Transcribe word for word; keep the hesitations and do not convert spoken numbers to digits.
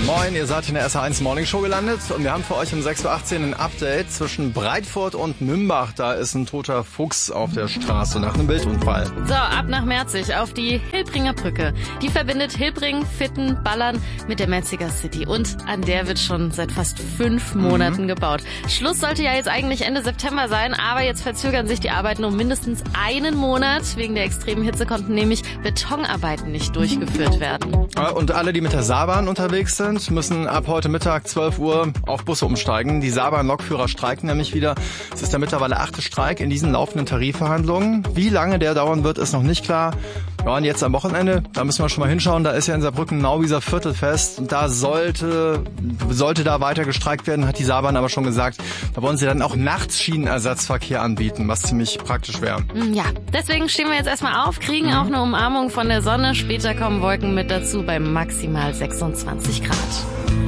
Moin, ihr seid in der S A eins Morning Show gelandet und wir haben für euch um sechs Uhr achtzehn ein Update zwischen Breitfurt und Mümbach. Da ist ein toter Fuchs auf der Straße nach einem Wildunfall. So, ab nach Merzig auf die Hilbringer Brücke. Die verbindet Hilbring, Fitten, Ballern mit der Merziger City und an der wird schon seit fast fünf Monaten mhm. gebaut. Schluss sollte ja jetzt eigentlich Ende September sein, aber jetzt verzögern sich die Arbeiten um mindestens einen Monat. Wegen der extremen Hitze konnten nämlich Betonarbeiten nicht durchgeführt werden. Und alle, die mit der Saarbahn unterwegs sind, müssen ab heute Mittag zwölf Uhr auf Busse umsteigen. Die Saarbahn-Lokführer streiken nämlich wieder. Es ist der mittlerweile achte Streik in diesen laufenden Tarifverhandlungen. Wie lange der dauern wird, ist noch nicht klar. Ja, und jetzt am Wochenende, da müssen wir schon mal hinschauen, da ist ja in Saarbrücken Nauwieser Viertelfest und da sollte, sollte da weiter gestreikt werden, hat die Saarbahn aber schon gesagt. Da wollen sie dann auch nachts Schienenersatzverkehr anbieten, was ziemlich praktisch wäre. Ja, deswegen stehen wir jetzt erstmal auf, kriegen mhm. auch eine Umarmung von der Sonne. Später kommen Wolken mit dazu bei maximal sechsundzwanzig Grad.